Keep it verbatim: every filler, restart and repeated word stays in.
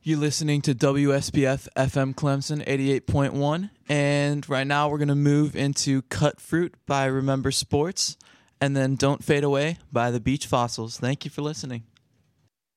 You're listening to W S B F F M Clemson eighty-eight point one, and right now we're going to move into Cut Fruit by Remember Sports, and then Don't Fade Away by the Beach Fossils. Thank you for listening.